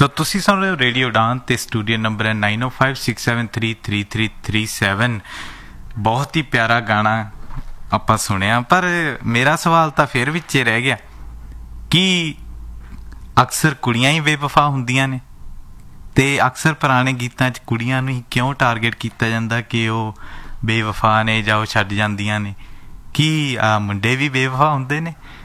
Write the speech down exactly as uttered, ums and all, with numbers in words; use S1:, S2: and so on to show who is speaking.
S1: ਸੋ ਤੁਸੀਂ ਸੁਣ ਰਹੇ ਹੋ ਰੇਡੀਓ ਡਾਨ ਤੇ ਸਟੂਡੀਓ ਨੰਬਰ ਹੈ ਨਾਈਨ ਓ five six seven three three three three seven. ਬਹੁਤ ਹੀ ਪਿਆਰਾ ਗਾਣਾ ਆਪਾਂ ਸੁਣਿਆ, ਪਰ ਮੇਰਾ ਸਵਾਲ ਤਾਂ ਫਿਰ ਵਿੱਚ ਹੀ ਰਹਿ ਗਿਆ ਕਿ ਅਕਸਰ ਕੁੜੀਆਂ ਹੀ ਬੇਵਫਾ ਹੁੰਦੀਆਂ ਨੇ ਅਤੇ ਅਕਸਰ ਪੁਰਾਣੇ ਗੀਤਾਂ 'ਚ ਕੁੜੀਆਂ ਨੂੰ ਹੀ ਕਿਉਂ ਟਾਰਗੇਟ ਕੀਤਾ ਜਾਂਦਾ ਕਿ ਉਹ ਬੇਵਫਾ ਨੇ ਜਾਂ ਉਹ ਛੱਡ ਜਾਂਦੀਆਂ ਨੇ? ਕੀ ਮੁੰਡੇ ਵੀ ਬੇਵਫਾ ਹੁੰਦੇ ਨੇ?